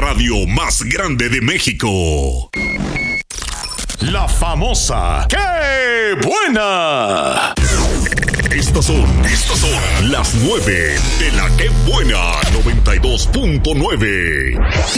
radio más grande de México. La famosa ¡Qué buena! Estas son las 9 de la ¡Qué buena! 92.9.